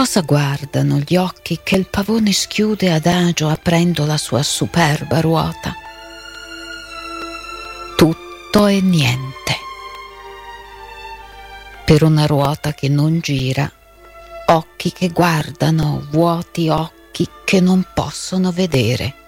Cosa guardano gli occhi che il pavone schiude adagio aprendo la sua superba ruota? Tutto e niente. Per una ruota che non gira, occhi che guardano, vuoti occhi che non possono vedere.